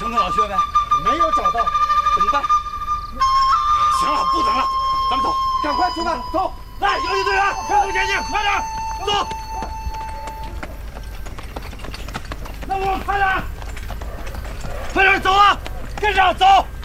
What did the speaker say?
峰跟老薛呗？ 没有找到， 怎么办？ 行了，不等了，咱们走， 赶快出发，走！ 来，游击队员，快速前进，快点，走！那我们快点，快点走啊！跟上，走！